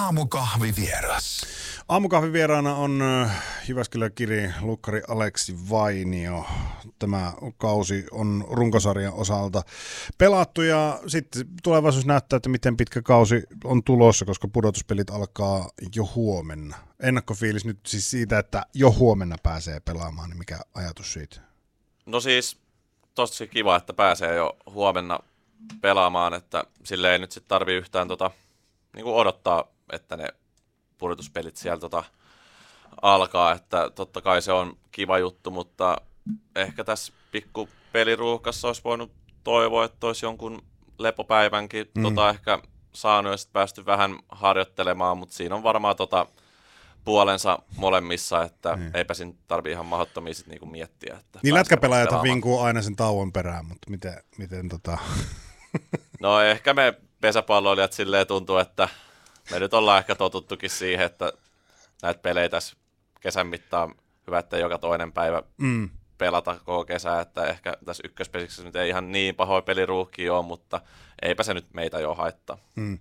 Aamukahvivieras. Aamukahvivieraana on Jyväskylän Kiri lukkari Aleksi Vainio. Tämä kausi on runkosarjan osalta pelattu ja sitten tulevaisuus näyttää, että miten pitkä kausi on tulossa, koska pudotuspelit alkaa jo huomenna. Ennakkofiilis nyt siis siitä, että jo huomenna pääsee pelaamaan, niin mikä ajatus siitä? No siis tosi kiva, että pääsee jo huomenna pelaamaan, että sille ei nyt sitten tarvitse yhtään niinku odottaa, että ne pudotuspelit sieltä alkaa, että totta kai se on kiva juttu, mutta ehkä tässä pikku peliruuhkassa olisi voinut toivoa, että olisi jonkun lepopäivänkin ehkä saanut ja sitten päästy vähän harjoittelemaan, mutta siinä on varmaan puolensa molemmissa, että eipä siinä tarvitse ihan mahdottomia sit niinku miettiä. Että niin lätkäpelaajat vinkuu aina sen tauon perään, mutta miten No ehkä me pesäpalloilijat silleen tuntuu, että me nyt ollaan ehkä totuttukin siihen, että näitä pelejä tässä kesän mittaan hyvä, että joka toinen päivä pelata koko kesää, että ehkä tässä ykköspesiksessä nyt ei ihan niin pahoja peliruuhkia ole, mutta eipä se nyt meitä jo haittaa.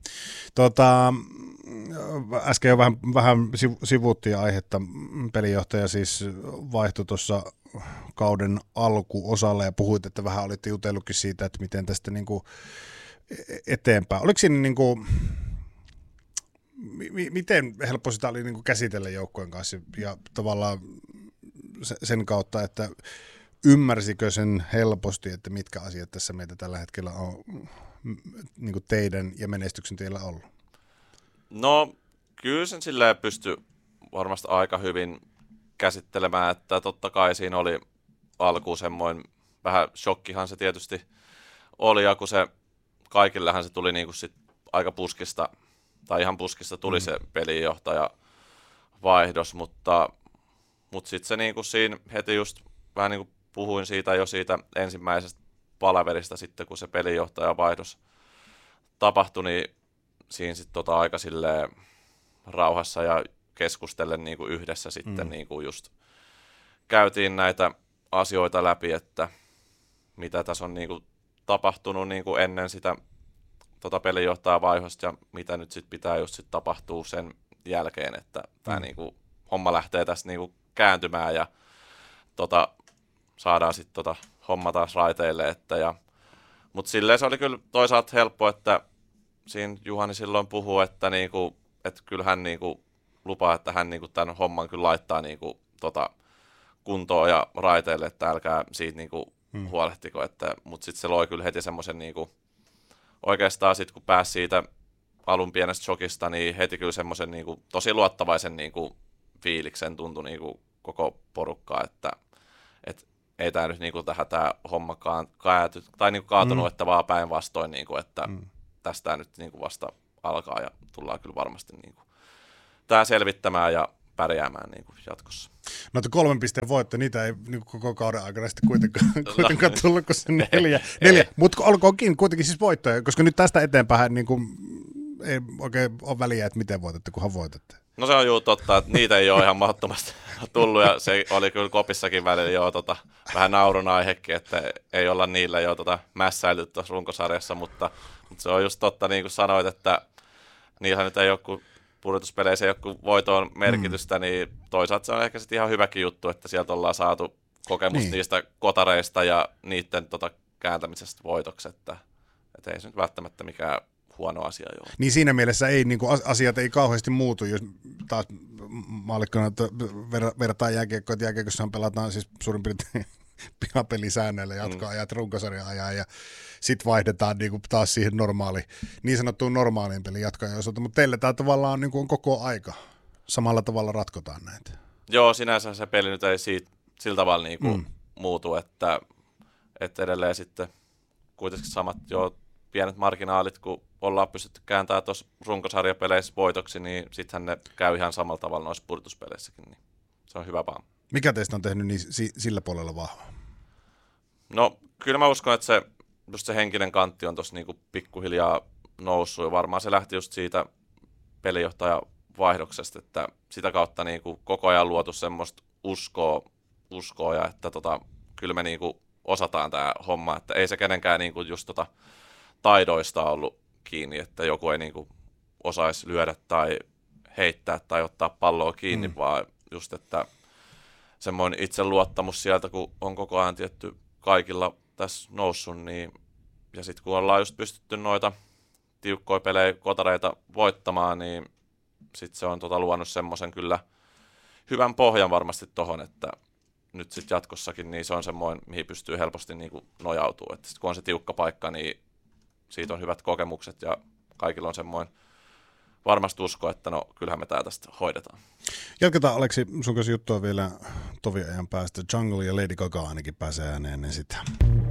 Äsken jo vähän sivuuttiin aihetta. Pelijohtaja siis vaihtui tuossa kauden alkuosalle ja puhuit, että vähän olitte jutellutkin siitä, että miten tästä niinku eteenpäin. Oliko siinä niinku, miten helppo sitä oli niinku käsitellä joukkojen kanssa ja tavallaan sen kautta, että ymmärsikö sen helposti, että mitkä asiat tässä meitä tällä hetkellä on niinku teidän ja menestyksen teillä ollut? No kyllä sen silleen pystyi varmasti aika hyvin käsittelemään, että totta kai siinä oli alkuun semmoinen vähän shokkihan se tietysti oli, ja kun se kaikillehan se tuli niinku sit aika puskista, tai ihan puskista tuli se pelijohtaja vaihdos, mutta sitten se niinku siinä heti just vähän niinku puhuin siitä jo siitä ensimmäisestä palaverista sitten, kun se pelijohtaja vaihdos tapahtui, niin siinä sitten aika silleen rauhassa ja keskustellen niinku yhdessä sitten niinku just käytiin näitä asioita läpi, että mitä tässä on niinku tapahtunut niinku ennen sitä pelijohtajan vaihdosta ja mitä nyt sitten pitää just sit tapahtua sen jälkeen, että tämä niinku homma lähtee tästä niinku kääntymään ja saadaan sitten homma taas raiteille, mutta silleen se oli kyllä toisaalta helppo, että siinä Juhani silloin puhuu, että niinku, et kyllä hän niinku lupaa, että hän niinku tämän homman kyllä laittaa niinku kuntoon ja raiteille, että älkää siitä niinku huolehtiko, mutta sitten se loi kyllä heti semmoisen niinku, oikeastaan sitten kun pääsi siitä alun pienestä shokista, niin heti kyllä semmoisen niinku, tosi luottavaisen niinku, fiiliksen tuntui niinku, koko porukkaa, että ei tämä nyt niinku, tähän tämä homma niinku, kaatunut, että vaan päinvastoin, niinku, että tästä nyt niinku, vasta alkaa ja tullaan kyllä varmasti niinku, tämä selvittämään ja pärjäämään niinku, jatkossa. No 3 pisteen voitto, niitä ei niin koko kauden aikana sitten kuitenkaan tullut kuin se 4. Mutta olkoonkin kuitenkin siis voittoja, koska nyt tästä eteenpäin niin kuin, ei oikein ole väliä, että miten voitatte, kunhan voitatte. No se on juu totta, että niitä ei ole ihan mahdottomasti tullut ja se oli kyllä kopissakin välillä jo vähän naurun aihekin, että ei olla niillä jo mässäilty tuossa runkosarjassa, mutta se on just totta, niin kuin sanoit, että niillähän nyt ei ole kuin pudotuspeleissä ei ole kuin voitoon merkitystä, niin toisaalta se on ehkä sitten ihan hyväkin juttu, että sieltä ollaan saatu kokemus niistä kotareista ja niiden kääntämisestä voitoksi, että ei se nyt välttämättä mikään huono asia joo. Niin siinä mielessä ei, niin kuin asiat ei kauheasti muutu, jos taas maallikkona vertaa jääkiekkoa, että jääkiekossahan pelataan siis suurin piirtein pihapelisäännöillä jatkoajat, runkosarjan ajan ja sitten vaihdetaan niin kuin taas siihen niin sanottuun normaaliin pelin jatkoajan osalta, mutta teille tämä tavallaan niin kuin on koko aika. Samalla tavalla ratkotaan näitä. Joo, sinänsä se peli nyt ei sillä tavalla niin kuin muutu, että edelleen sitten kuitenkin samat pienet marginaalit, kun ollaan pystytty kääntämään tuossa runkosarjapeleissä voitoksi, niin sittenhän ne käy ihan samalla tavalla noissa pudotuspeleissäkin, niin se on hyvä vaan. Mikä teistä on tehnyt niin sillä puolella vahvaa? No kyllä mä uskon, että se henkinen kantti on tuossa niinku pikkuhiljaa noussut ja varmaan se lähti just siitä pelijohtajan vaihdoksesta, että sitä kautta niinku koko ajan luotu semmoista uskoa ja että kyllä me niinku osataan tämä homma, että ei se kenenkään niinku just taidoista ollut kiinni, että joku ei niinku osaisi lyödä tai heittää tai ottaa palloa kiinni, vaan just, että semmoinen itseluottamus sieltä, kun on koko ajan tietty kaikilla tässä noussut, niin, ja sitten kun ollaan just pystytty noita tiukkoja pelejä, kotareita voittamaan, niin sitten se on luonut semmoisen kyllä hyvän pohjan varmasti tohon, että nyt sitten jatkossakin niin se on semmoinen, mihin pystyy helposti niin kuin nojautumaan. Että sit kun on se tiukka paikka, niin siitä on hyvät kokemukset ja kaikilla on semmoinen varmasti usko, että no kyllähän me tää tästä hoidetaan. Jatketaan Aleksi sun kanssa juttua vielä tovi ajan päästä. Jungle ja Lady Gaga ainakin pääsee ääneen ennen sitä.